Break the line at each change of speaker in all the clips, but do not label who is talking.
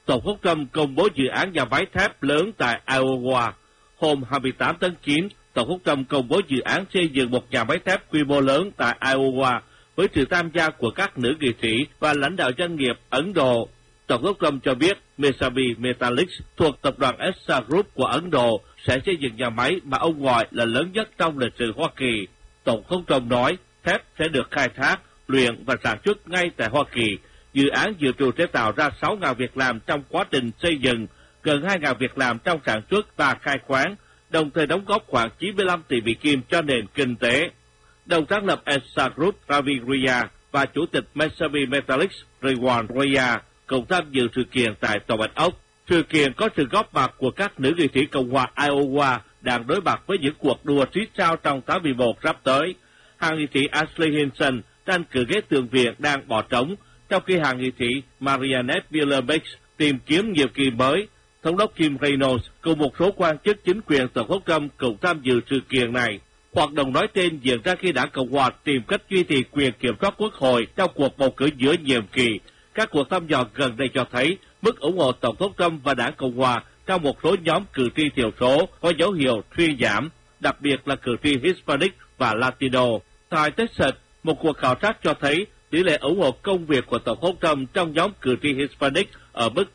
Tổng thống Trump công bố dự án nhà máy thép lớn tại Iowa. Hôm 28 tháng 9, Tổng thống Trump công bố dự án xây dựng một nhà máy thép quy mô lớn tại Iowa với sự tham gia của các nữ nghị sĩ và lãnh đạo doanh nghiệp Ấn Độ. Tổng thống Trump cho biết Mitsubishi Metallics thuộc tập đoàn Essar Group của Ấn Độ sẽ xây dựng nhà máy mà ông gọi là lớn nhất trong lịch sử Hoa Kỳ. Tổng thống Trump nói thép sẽ được khai thác, luyện và sản xuất ngay tại Hoa Kỳ. Dự án dự trù sẽ tạo ra 6.000 việc làm trong quá trình xây dựng, gần 2.000 việc làm trong sản xuất và khai khoáng, đồng thời đóng góp khoảng 95 tỷ Mỹ Kim cho nền kinh tế. Đồng sáng lập Essar Group Ravi Ria và Chủ tịch Mitsubishi Metallics Rewan Ria cùng tham dự sự kiện tại Tòa Bạch Ốc. Sự kiện có sự góp mặt của các nữ nghị sĩ Cộng hòa Iowa đang đối mặt với những cuộc đua xít sao trong tháng 11 sắp tới. Hàng nghị sĩ Ashley Hinson tranh cử ghế thượng viện đang bỏ trống, trong khi hàng nghị sĩ Marianne Williams tìm kiếm nhiệm kỳ mới. Thống đốc Kim Reynolds cùng một số quan chức chính quyền Tổng thống Trump cùng tham dự sự kiện này. Hoạt động nói trên diễn ra khi đảng Cộng hòa tìm cách duy trì quyền kiểm soát Quốc hội trong cuộc bầu cử giữa nhiệm kỳ. Các cuộc thăm dò gần đây cho thấy mức ủng hộ Tổng thống Trump và đảng Cộng hòa trong một số nhóm cử tri thiểu số có dấu hiệu suy giảm, đặc biệt là cử tri Hispanic và Latino. Tại Texas, một cuộc khảo sát cho thấy tỷ lệ ủng hộ công việc của Tổng thống Trump trong nhóm cử tri Hispanic ở mức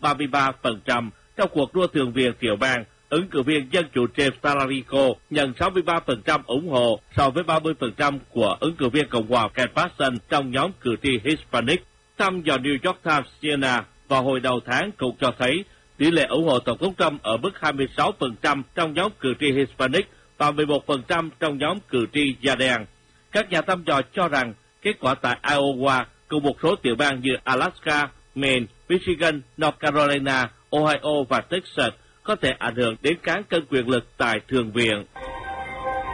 33%. Trong cuộc đua thượng viện tiểu bang, ứng cử viên Dân chủ James Talarico nhận 63% ủng hộ so với 30% của ứng cử viên Cộng hòa Ken Paxton trong nhóm cử tri Hispanic. Thăm dò New York Times Siena vào hồi đầu tháng cũng cho thấy tỷ lệ ủng hộ Tổng thống Trump ở mức 26% trong nhóm cử tri Hispanic và 11% trong nhóm cử tri da đen. Các nhà thăm dò cho rằng kết quả tại Iowa cùng một số tiểu bang như Alaska, Maine, Michigan, North Carolina, Ohio và Texas có thể ảnh hưởng đến cán cân quyền lực tại Thượng viện.